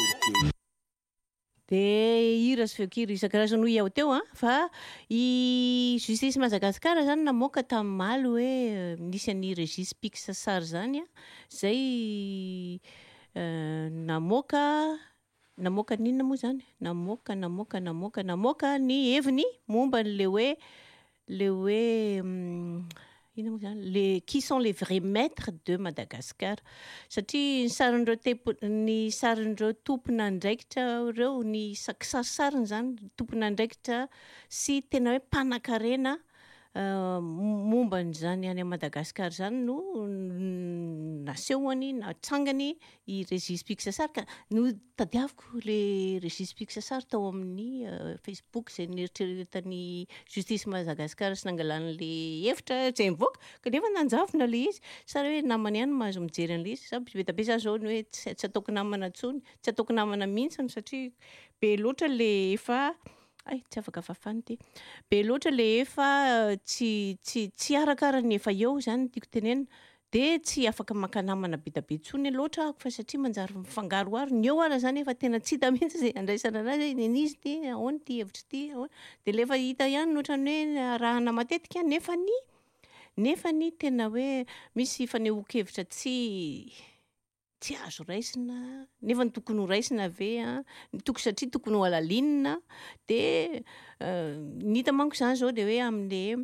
De hira sy feonkira isan-karazany hoy iaho teo fa i justice Madagasikara zany namoaka tamin'ny maly hoe nisy an'ny Régis Pixasar zany zay namoaka ninona moa zany? Namoaka ny heviny momba le hoe inona moa zany? Qui sont les vrais maîtres de Madagascar? Satria ny sarin'ireo tompon'andraikitra ireo ny kisarisariny zany tompon'andraikitra sy tena hoe mpanan-karena momba n'izany any Madagasikara zany no nasehony natsangany i Régis Pixasar ka no tadiaviko le Régis Pixasar tao amin'ny Facebook izay nieritreretan'ny justice Madagasikara sy nangalana le hevitra izay mivoaka kanefa nanjavona le izy sary hoe namana ihany mahazo mijery an'le izy sa be tabe zao ny hoe tsy ataoko namana intsony tsy ataoko namana mihitsy satria be loatra le efa tsy afaka fafany ty. Be loatra le efa tsy arakara ny efa eo zany tiako tenena de tsy afaka maka namana be tabe intsony loatra ako fa satria manjary mifangaroaro ny eo ara zany efa tena tsy hita mihitsy izay andraisana anazy nenizy ty ahoana ty hevitra ty de le efa hita ihany ohatran'ny hoe arahana matetika nefa ny tena hoe misy fanehoan-kevitra tsy azo raisina nefa ny tokony ho raisina ve satria tokony ho alalinina de ny hita manko zany zao de hoe amin'le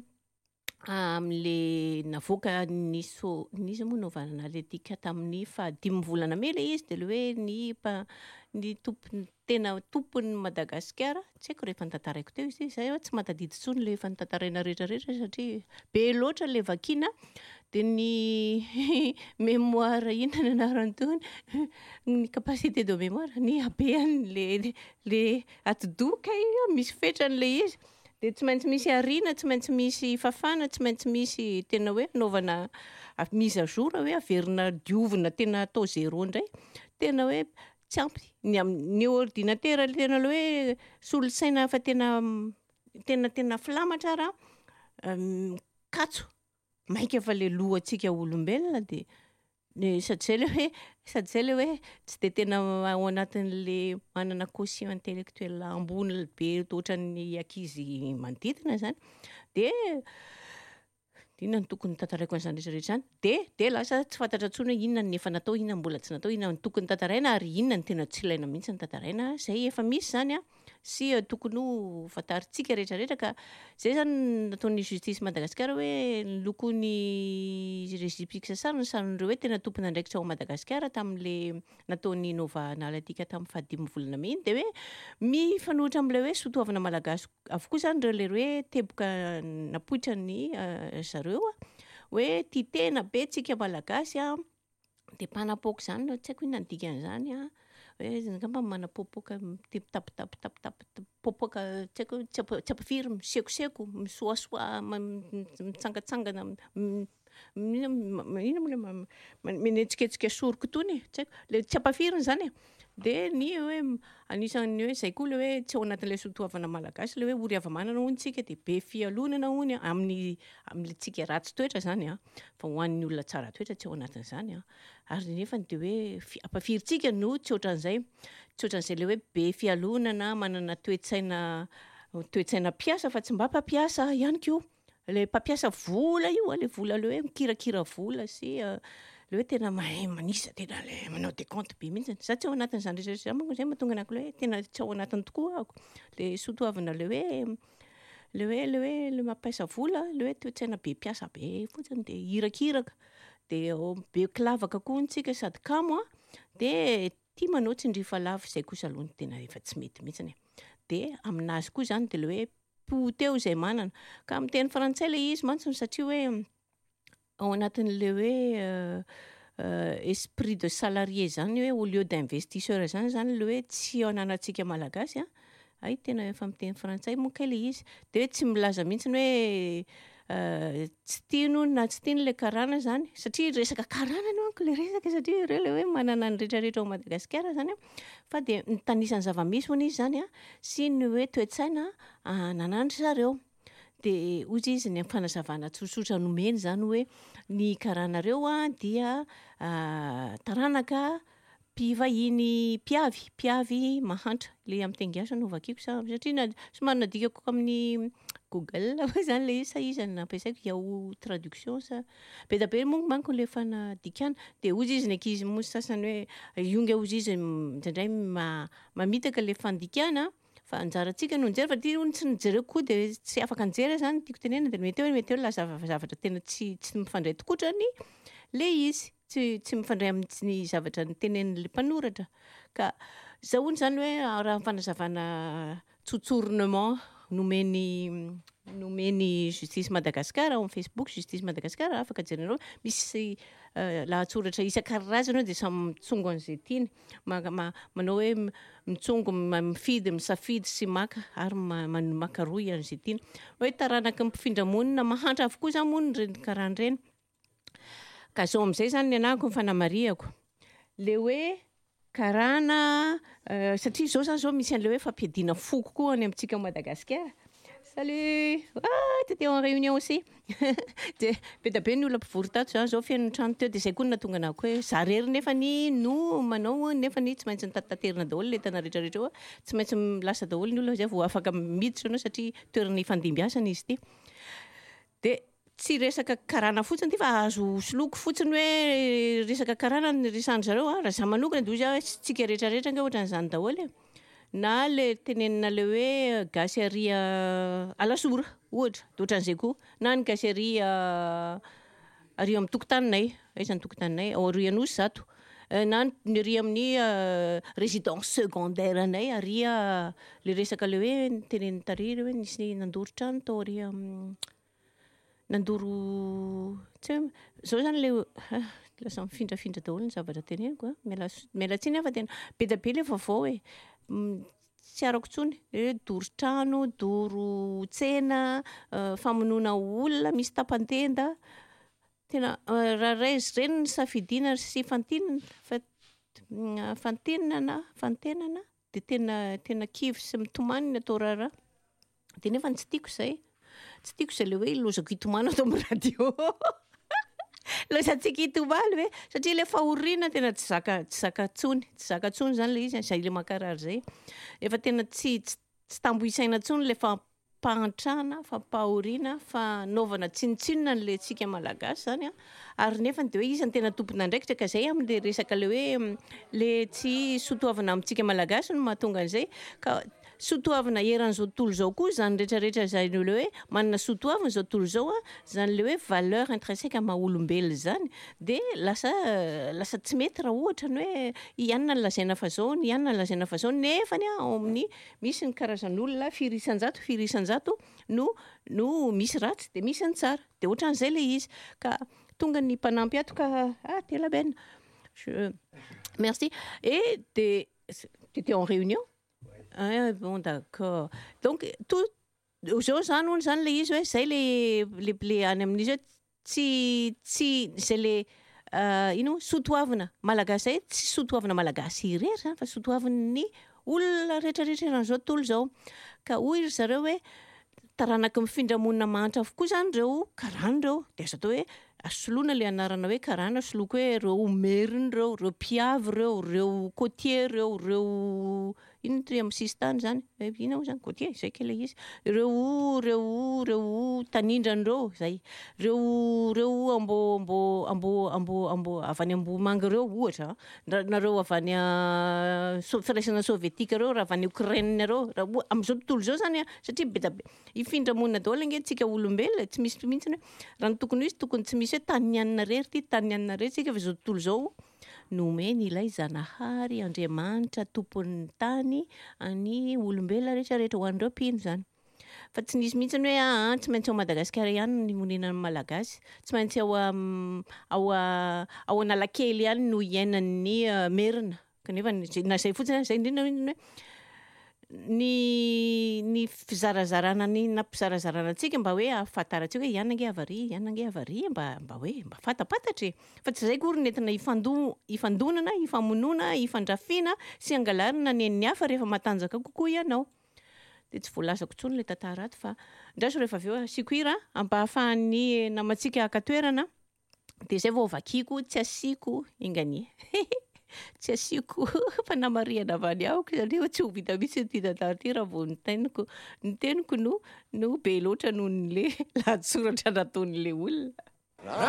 navoaka nisy moa novana aletika tamin'ny 5 volana may le izy de le hoe ny tompon'ny Madagasikara tsy haiko rehefa nitantaraiko teo izy zay tsy mahatadidy intsony le efa nitantaraina rehetrarehetra satria be loatra le vakiana de ny mémoire inona ny anarany tony ny capacité de mémoire ny habeany le atidoka misy fetrany le izy de tsy maintsy misy ariana tsy maintsy misy fafana tsy maintsy misy tena hoe naovana mise à jour hoe averina diovina tena atao zéro indray tena hoe tsy ampy ny ordinateur tena le hoe solosaina fa tena filamatra raha katso maika fa le lohantsika olombelona de sady zay le hoe tsy de tena ao anatin'le manana quotient intellectuel ambony be ohatran'ny ankizy manodidina zany de inona ny tokony tantaraiko an'izany rehetrarehetra zany de lasa tsy fantatra intsony hoe inona ny efa natao inona mbola tsy natao inona ny tokony tantaraina ary inona ny tena tsy ilaina mihitsy ny tantaraina zay efa misy zany sy tokony ho fantaritsika rehetrarehetra ka zay zany nataon'ny justice Madagasikara hoe lokon'ny Régis Pixasar ny sarin'ireo hoe tena tompon'andraikitra ao Madagasikara tamin'le nataon'ny novana aletika tamin'ny 5 volana may de hoe mifanohitra amin'ilay hoe soatoavana malagasy avokoa zany le hoe teboka napoitra ny zareo hoe tia tena be tsika malagasy de mpanapoaka zany tsy haiko inona ny dikan'izany hoe ngamba manapopoaka popoaka tsy haiko tsy ampafiry misekoseko misoasoa mitsangatsangana menetsiketsika soroka tony tsy haiko le tsy ampafiriny zany de ny hoe anisan'ny hoe zay koa le hoe tsy ao anatin'ilay soatoavana malagasy le hoe ory hava-manana hono tsika de be fialonana hono amin'ny tsika ratsy toetra zany fa ho an'ny olona tsara toetra tsy ao anatin'izany ary nefa de hoe ampafiritsika no tsy ohatran'izay le hoe be fialonana manana toetsaina mpiasa fa tsy mba mpampiasa ihany koa le mpampiasa vola io le vola le hoe mikirakira vola sy le hoe tena mahay manisa tena le manao décompte be mihitsy za tsy ao anatin'izany rehetrarehetra manko zay mahatonga anako le hoe tena tsy ao anatiny tokoa ako le soatoavana le mampiasa vola le hoe toetsaina be mpiasa be fotsiny de hirakiraka de be kilavaka koa ntsika sady kamo de tia manao tsindrifa lafo zay kosa aloha tena efa tsy mety mihitsiny de aminazy koa zany de le hoe poteo izay manana ka amin'ny teny frantsay le izy mantsy satria hoe ao anatin'le hoe esprit de salarié zany hoe au lieu d'investisseur zany le hoe tsy ananantsika malagasy ay tena efa amin'ny teny frantsay moa kay le izy de tsy milaza mihitsy hoe tsy tiano na tsy tiany le karana zany satria resaka karana no anko le resaka satria ireo le hoe manana ny rehetrarehetra ao Madagasikara zany fa de nitanisany zava-misy hono izy zany sy ny hoe toetsaina nanandry zareo de ozy izy ny fanazavana tsotsotra nomeny zany hoe ny karanareo dia taranaka mpivahiny mpiavy mahantra le amin'ny tengiasa no vakiako satria somary nadikako amin'ny Google zany le saizany nampiasaiko Yahoo traduction sa be da be manko le fanadikana de ozy izy ankizy mosy sasany hoe ionga ozy izy indraindray mamitaka le fandikana fa anjarantsika no nijery fa ty ony tsy nijereko koa de tsy afaka nijery zany tiako tenena de mety hoe lasa zavatra tena tsy mifandray tokotrany le izy tsy mifandray amin'ny zavatra nitenen'le mpanoratra ka zahoany zany hoe raha fanazavana tsotsornement nomeny Justice Madagascar amin'ny Facebook Justice Madagascar afaka jerenao misy lahatsoratra isan-karazany de samy mitsongo an'izay tiany manao hoe mitsongo misafidy sy maka ary maka roy an'izay tiany hoe taranaka mpifindra-monina mahantra avokoa zany moa karaha an'ireny ka zao amin'izay zany ny anahako ny fanamariako le hoe karana satria zao zany zao misy an'le hoe fampiadiana foko koa any amintsika Madagasikara. Salut! T'étais en réunion aussi? De be da be ny olona mpivory tato zao fiain'ny trano teo de zay koa natonga anako hoe za rery nefany no manao nefany tsy maintsy nitataterina daholo le tana rehetrarehetra hoe tsy maintsy milasa daholo ny olona zay vao afaka miditra anao satria toerana ifandimbiasana izy ty. De tsy resaka karana fotsiny ty fa azo soloko fotsiny hoe resaka karana ny resandry zareo raha za manokana de ozy hoe tsika rehetrarehetra nga ohatran' izany daholo na le tenenina le hoe gasy aria alasora ohatra de ohatran'izay koa na ny gasy aria aria amin'ny tokotaninay aizany tokotaninay ao aria anosy zato na ny aria amin'ny résidence secondaire anay aria le resaka le hoe teneniny tariry hoe nisy nandoro trano tao aria nandoro tsy zao zany le lasa mifindrafindra daholo ny zavatra teneniko miala tsiny afa tena be da be le vaovao tsy arako tsony doro trano doro tsena famonona olona misy tapantenda tena raha raizy reny ny safidina sy fantenana de tena kivy sy mitomanina atao raharaha de nefa tsy tiako izay le hoe ilozako hitomana atao amin'ny radio lozatsika hitomana hoe satria le fahoriana tena tsy zaka tsony zany le izy zay le makarary zay efa tena tsy tamboisaina tsony le fampahantrana fampahoriana fanaovana tsinitsinona le tsika malagasy zany ary nefa de hoe izy tena tompona ndraikitra ka zay amin'le resaka le hoe le tsy sotoavana amintsika malagasy no mahatonga an'izay ka sotoavana eran'izao tontolo zao koa zany rehetrarehetra zany le hoe manana sotoavana zao tontolo zao zany le hoe valeur intrinsèque maha-olombelona zany de lasa tsy mety raha ohatra ny hoe ianona ny lazaina fa zao ianona ny lazaina fa zao nefany ao amin'ny misy ny karazan'olona firisan-jato no misy ratsy de misy ny tsara de ohatran'izay le izy ka tonga ny mpanampy ato ka tela bena merci et de t'étais en réunion. Bon d'accord donc tout zao zany hono zany le izy hoe zay le any amin'izy hoe tsy zay le ino sotoavana malagasy zay tsy sotoavana malagasy irery zany fa sotoavan'ny olona rehetrarehetra eran'izao tontolo zao ka hoy zareo hoe taranaka mifindra-monina mahantra avokoa zany reo karana reo de azo atao hoe asoloana le anarana hoe karana soloko hoe reo meriny reo mpiavy reo côtier reo ino ty amin'ny sistany zany ino zany côtier zay ke le izy reo tanindran-dreo zay reo ambo avany Ambomanga reo ohatra nareo avany firaisana sovietika reo raha avany Ukraine reo amin'izao tontolo zao zany satria be da be ifindra-monina daholo ange tsika olombelona tsy misy mihitsy hoe raha ny tokony izy tokony tsy misy hoe tanianina rery ty tanianina rery tsika fa zao tontolo zao nomeny ilay Zanahary Andriamanitra tompon'ny tany any olombelona rehetrarehetra ho an'ireo mpino zany fa tsy nisy mihitsy hoe tsy maintsy ao Madagasikara ihany ny monena ny malagasy tsy maintsy ao Analakely ihany no iainan'ny merina kanefa na zay fotsiny zay indrindra hoe ny fizarazarana na mpizarazarana antsika mba hoe ahafantarantsika hoe ianona nge avary mba hoe mba fantapatatra fa tsy zay kory nentina ifandonana ifamonona ifandrafiana sy angalarina ny hafa rehefa matanjaka kokoa ianao de tsy voalazako tsony le tantara ato fa ndraso rehefa aveo asiko hira ampahafahan'ny namantsika akatoerana de zay vao vakiako tsy asiko inganie tsy asiako fanamariana avy any aoko satria tsy ho vita mihitsy ity tantara ity raha vao ny teniko no be loatra noho n'le lahatsoratra nataon'le olona.